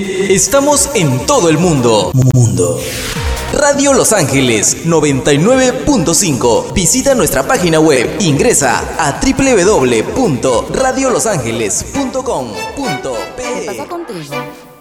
Estamos en todo el mundo. Radio Los Ángeles 99.5. Visita nuestra página web. Ingresa a www.radiolosangeles.com.pe. ¿Qué pasa contigo?